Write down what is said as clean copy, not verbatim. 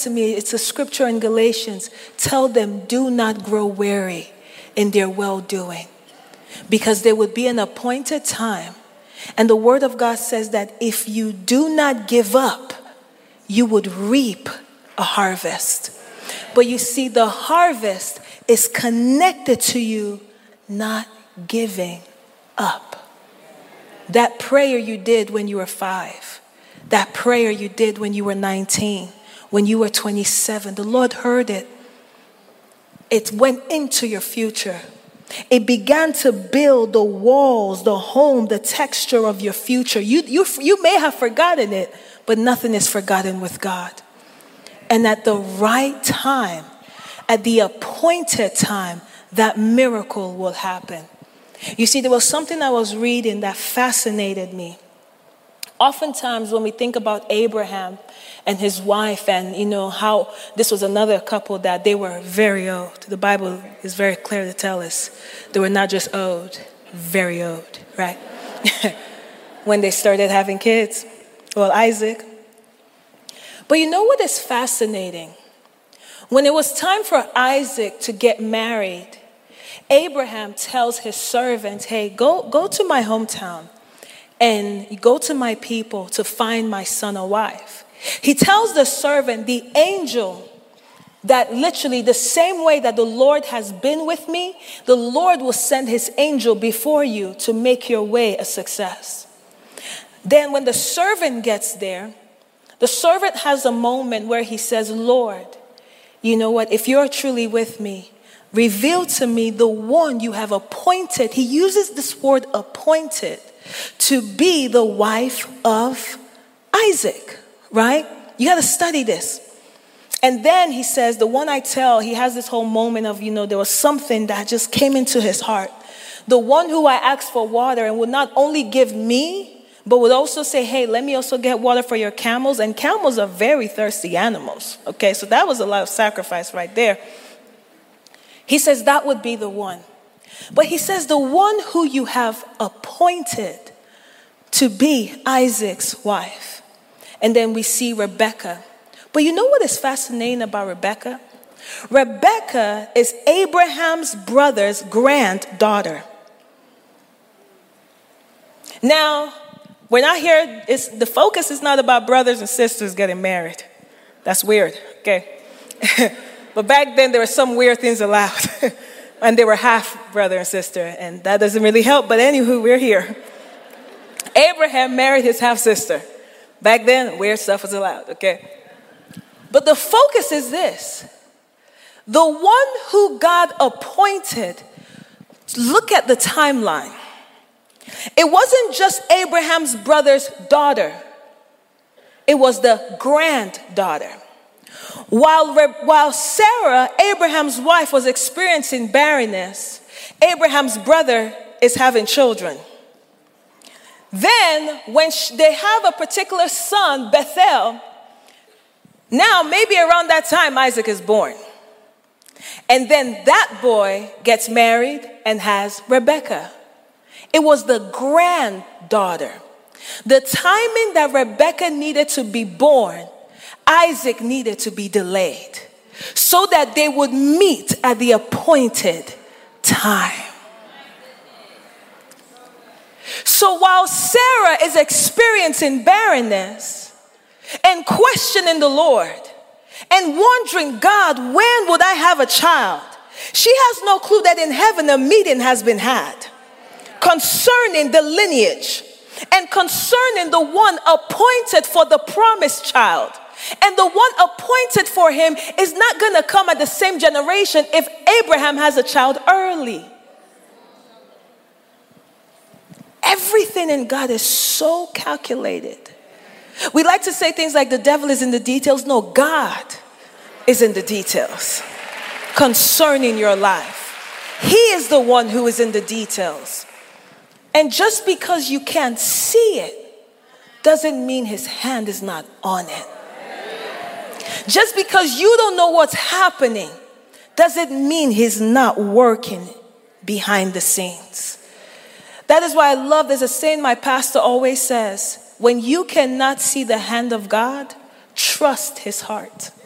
to me, it's a scripture in Galatians. Tell them, do not grow weary in their well-doing, because there would be an appointed time. And the word of God says that if you do not give up, you would reap a harvest. But you see, the harvest is connected to you not giving up. That prayer you did when you were 5, that prayer you did when you were 19, when you were 27, the Lord heard it. It went into your future. It began to build the walls, the home, the texture of your future. You may have forgotten it, but nothing is forgotten with God. And at the right time, at the appointed time, that miracle will happen. You see, there was something I was reading that fascinated me. Oftentimes when we think about Abraham and his wife, and how this was another couple that they were very old. The Bible is very clear to tell us they were not just old, very old, right? When they started having kids. Well, Isaac. But you know what is fascinating? When it was time for Isaac to get married, Abraham tells his servant, hey, go to my hometown and go to my people to find my son a wife. He tells the servant, the angel, that literally the same way that the Lord has been with me, the Lord will send his angel before you to make your way a success. Then when the servant gets there, the servant has a moment where he says, Lord, you know what? If you're truly with me, reveal to me the one you have appointed. He uses this word appointed to be the wife of Isaac, right? You got to study this. And then he says, the one I tell, he has this whole moment of, there was something that just came into his heart. The one who I asked for water and would not only give me, but would also say, hey, let me also get water for your camels. And camels are very thirsty animals. Okay, so that was a lot of sacrifice right there. He says that would be the one. But he says the one who you have appointed to be Isaac's wife. And then we see Rebecca. But you know what is fascinating about Rebecca? Rebecca is Abraham's brother's granddaughter. Now, we're not here, the focus is not about brothers and sisters getting married. That's weird, okay? But back then, there were some weird things allowed. And they were half brother and sister. And that doesn't really help. But anywho, we're here. Abraham married his half-sister. Back then, weird stuff was allowed, okay? But the focus is this. The one who God appointed, look at the timeline. It wasn't just Abraham's brother's daughter. It was the granddaughter. While Sarah, Abraham's wife, was experiencing barrenness, Abraham's brother is having children. Then, when they have a particular son, Bethel, now maybe around that time Isaac is born. And then that boy gets married and has Rebecca. It was the granddaughter. The timing that Rebecca needed to be born, Isaac needed to be delayed so that they would meet at the appointed time. So while Sarah is experiencing barrenness and questioning the Lord and wondering, God, when would I have a child? She has no clue that in heaven a meeting has been had concerning the lineage and concerning the one appointed for the promised child. And the one appointed for him is not going to come at the same generation if Abraham has a child early. Everything in God is so calculated. We like to say things like the devil is in the details. No, God is in the details concerning your life. He is the one who is in the details. And just because you can't see it doesn't mean his hand is not on it. Just because you don't know what's happening doesn't mean he's not working behind the scenes. That is why I love, there's a saying my pastor always says, when you cannot see the hand of God, trust his heart.